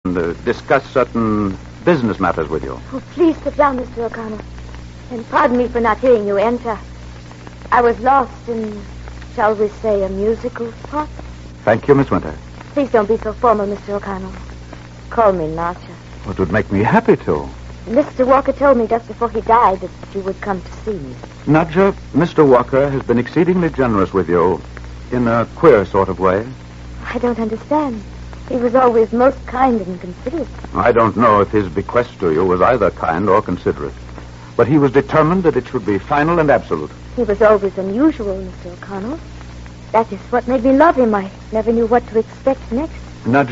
discuss certain business matters with you. Oh, please sit down, Mr. O'Connell. And pardon me for not hearing you enter. I was lost in, shall we say, a musical spot. Thank you, Miss Winter. Please don't be so formal, Mr. O'Connell. Call me Nadja. It would make me happy to. Mr. Walker told me just before he died that you would come to see me. Nadja, Mr. Walker has been exceedingly generous with you in a queer sort of way. I don't understand. He was always most kind and considerate. I don't know if his bequest to you was either kind or considerate, but he was determined that it should be final and absolute. He was always unusual, Mr. O'Connell. That is what made me love him. I never knew what to expect next. Nadja,